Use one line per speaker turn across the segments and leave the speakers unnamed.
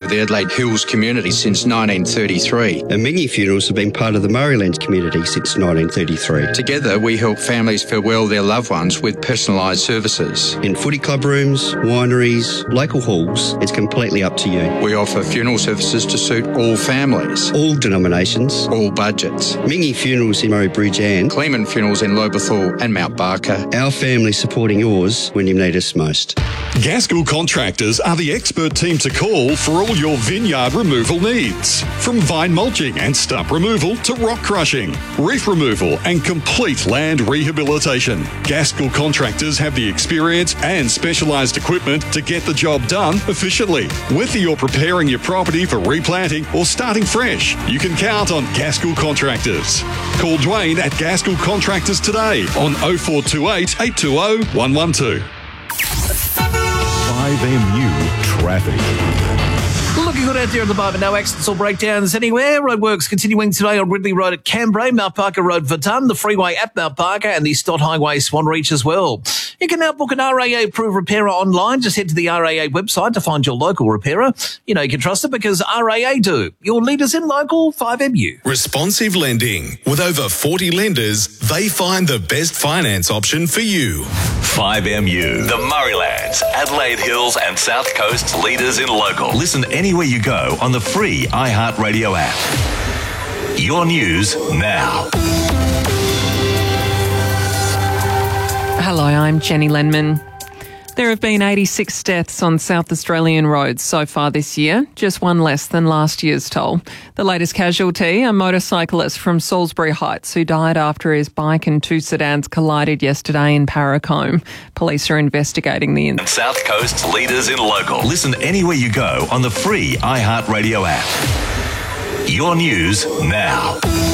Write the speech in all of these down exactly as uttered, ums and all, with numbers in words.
the Adelaide Hills community since nineteen thirty-three.
And Mingy Funerals have been part of the Murraylands community since nineteen thirty-three.
Together, we help families farewell their loved ones with personalised services.
In footy club rooms, wineries, local halls, it's completely up to you.
We offer funeral services to suit all families,
all denominations,
all budgets.
Mingy Funerals in Murray Bridge and
Kleeman Funerals in Lobethal and Mount Barker.
Our family supporting yours when you need us most.
Gaskell Contractors are the expert team to call for all your vineyard removal needs. From vine mulching and stump removal to rock crushing, reef removal and complete land rehabilitation. Gaskell Contractors have the experience and specialised equipment to get the job done efficiently. Whether you're preparing your property for replanting or starting fresh, you can count on Gaskell Contractors. Call Dwayne at Gaskell Contractors today on oh four two eight, eight two oh, one one two.
five M U Traffic.
Looking good out there at the moment. No accidents or breakdowns anywhere. Roadworks continuing today on Ridley Road at Cambrai, Mount Parker Road Verdun, the freeway at Mount Parker and the Stott Highway Swan Reach as well. You can now book an R A A-approved repairer online. Just head to the R A A website to find your local repairer. You know you can trust it because R A A do. Your leaders in local five M U.
Responsive lending. With over forty lenders, they find the best finance option for you.
five M U. The Murraylands, Adelaide Hills and South Coast's leaders in local. Listen anywhere you go on the free iHeartRadio app. Your news now.
Hello, I'm Jenny Lenman. There have been eighty-six deaths on South Australian roads so far this year, just one less than last year's toll. The latest casualty, a motorcyclist from Salisbury Heights who died after his bike and two sedans collided yesterday in Parracombe. Police are investigating the incident.
South Coast's leaders in local. Listen anywhere you go on the free iHeartRadio app. Your news now.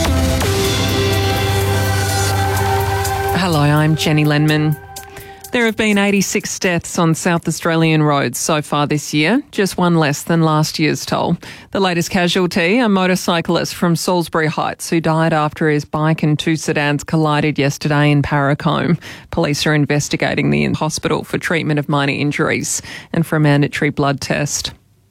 Hello, I'm Jenny Lenman. There have been eighty-six deaths on South Australian roads so far this year, just one less than last year's toll. The latest casualty, a motorcyclist from Salisbury Heights who died after his bike and two sedans collided yesterday in Parracombe. Police are investigating the hospital for treatment of minor injuries and for a mandatory blood test.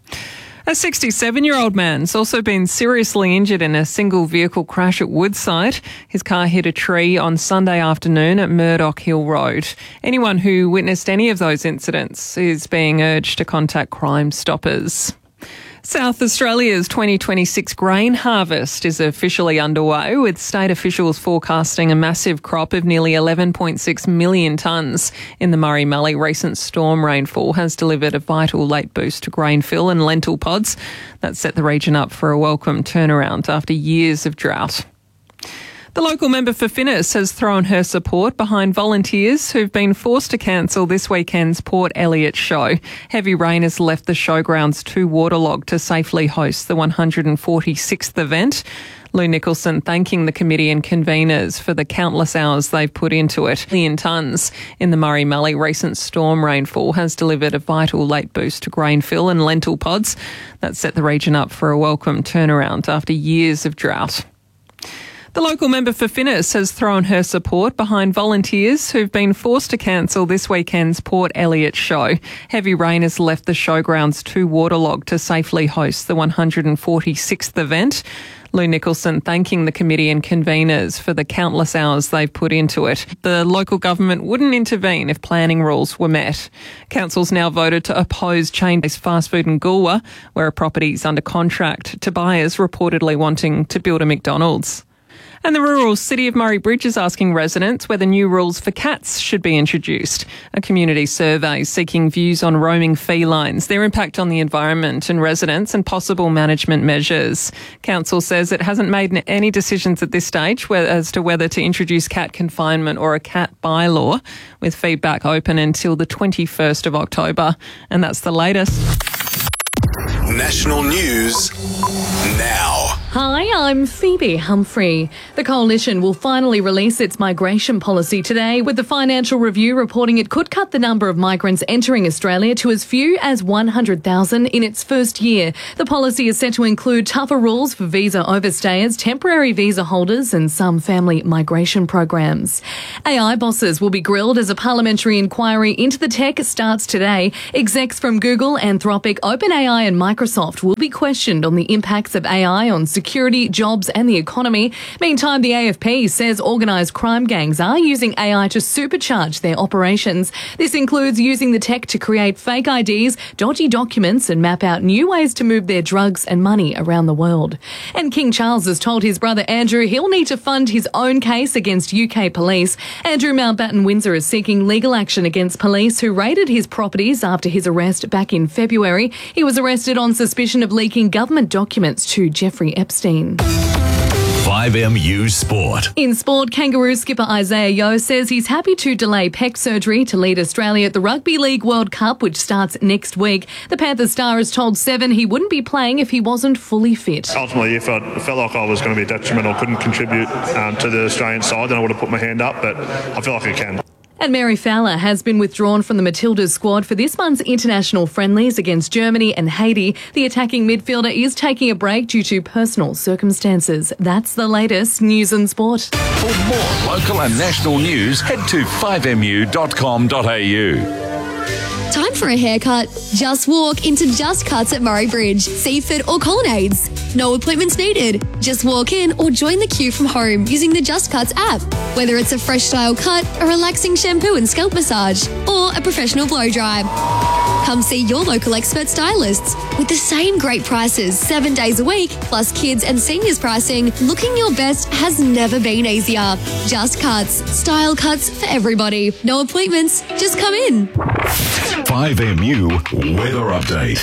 A sixty-seven-year-old man's also been seriously injured in a single-vehicle crash at Woodside. His car hit a tree on Sunday afternoon at Murdoch Hill Road. Anyone who witnessed any of those incidents is being urged to contact Crime Stoppers. South Australia's twenty twenty-six grain harvest is officially underway, with state officials forecasting a massive crop of nearly eleven point six million tonnes. In the Murray-Mallee, recent storm rainfall has delivered a vital late boost to grain fill and lentil pods. That set the region up for a welcome turnaround after years of drought. The local member for Finnis has thrown her support behind volunteers who've been forced to cancel this weekend's Port Elliot show. Heavy rain has left the showgrounds too waterlogged to safely host the one hundred forty-sixth event. Lou Nicholson thanking the committee and conveners for the countless hours they've put into it. Million tonnes in the Murray-Mallee, recent storm rainfall has delivered a vital late boost to grain fill and lentil pods. That set the region up for a welcome turnaround after years of drought. The local member for Finnis has thrown her support behind volunteers who've been forced to cancel this weekend's Port Elliot show. Heavy rain has left the showgrounds too waterlogged to safely host the one hundred forty-sixth event. Lou Nicholson thanking the committee and conveners for the countless hours they've put into it. The local government wouldn't intervene if planning rules were met. Council's now voted to oppose chain-based fast food in Goolwa, where a property is under contract to buyers reportedly wanting to build a McDonald's. And the rural city of Murray Bridge is asking residents whether new rules for cats should be introduced. A community survey seeking views on roaming felines, their impact on the environment and residents, and possible management measures. Council says it hasn't made any decisions at this stage as to whether to introduce cat confinement or a cat bylaw, with feedback open until the twenty-first of October. And that's the latest.
National news now.
Hi, I'm Phoebe Humphrey. The Coalition will finally release its migration policy today, with the Financial Review reporting it could cut the number of migrants entering Australia to as few as one hundred thousand in its first year. The policy is set to include tougher rules for visa overstayers, temporary visa holders and some family migration programs. A I bosses will be grilled as a parliamentary inquiry into the tech starts today. Execs from Google, Anthropic, OpenAI and Microsoft will be be questioned on the impacts of A I on security, jobs and the economy. Meantime, the A F P says organised crime gangs are using A I to supercharge their operations. This includes using the tech to create fake I Ds, dodgy documents and map out new ways to move their drugs and money around the world. And King Charles has told his brother Andrew he'll need to fund his own case against U K police. Andrew Mountbatten Windsor is seeking legal action against police who raided his properties after his arrest back in February. He was arrested on suspicion of leaking government documents to Jeffrey Epstein.
five M U Sport.
In sport, Kangaroo skipper Isaiah Yeo says he's happy to delay pec surgery to lead Australia at the Rugby League World Cup, which starts next week. The Panthers star has told Seven he wouldn't be playing if he wasn't fully fit.
Ultimately, if I felt like I was going to be detrimental, couldn't contribute um, to the Australian side, then I would have put my hand up, but I feel like I can.
And Mary Fowler has been withdrawn from the Matildas squad for this month's international friendlies against Germany and Haiti. The attacking midfielder is taking a break due to personal circumstances. That's the latest news and sport.
For more local and national news, head to five m u dot com dot a u.
Time for a haircut? Just walk into Just Cuts at Murray Bridge, Seaford or Colonnades. No appointments needed. Just walk in or join the queue from home using the Just Cuts app. Whether it's a fresh style cut, a relaxing shampoo and scalp massage, or a professional blow dry. Come see your local expert stylists. With the same great prices seven days a week, plus kids and seniors pricing, looking your best has never been easier. Just Cuts. Style cuts for everybody. No appointments. Just come in.
five M U Weather Update.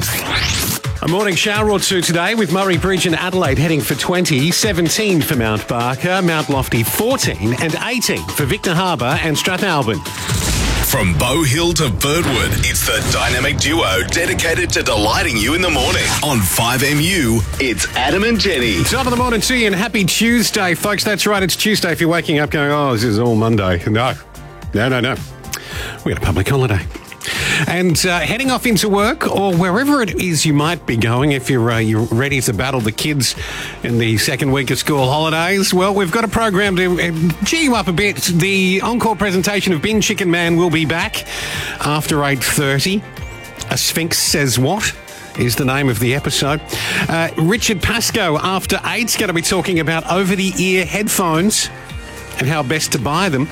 A morning shower or two today with Murray Bridge and Adelaide heading for twenty, seventeen for Mount Barker, Mount Lofty fourteen and eighteen for Victor Harbour and Strathalbyn.
From Bow Hill to Birdwood, it's the dynamic duo dedicated to delighting you in the morning. On five M U, it's Adam and Jenny.
Top of the morning to you and happy Tuesday, folks. That's right, it's Tuesday if you're waking up going, oh, this is all Monday. No, no, no, no. We got a public holiday. And uh, heading off into work or wherever it is you might be going if you're, uh, you're ready to battle the kids in the second week of school holidays, well, we've got a program to uh, cheer you up a bit. The encore presentation of Bin Chicken Man will be back after eight thirty. A Sphinx Says What is the name of the episode. Uh, Richard Pascoe after eight's going to be talking about over-the-ear headphones and how best to buy them.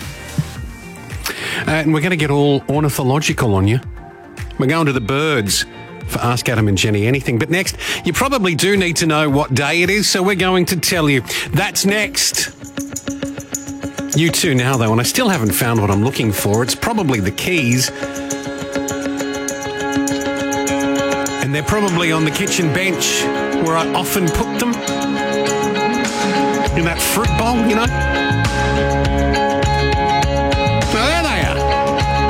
Uh, and we're going to get all ornithological on you. We're going to the birds for Ask Adam and Jenny Anything. But next, you probably do need to know what day it is, so we're going to tell you. That's next. You too now, though, and I still haven't found what I'm looking for. It's probably the keys. And they're probably on the kitchen bench where I often put them. In that fruit bowl, you know?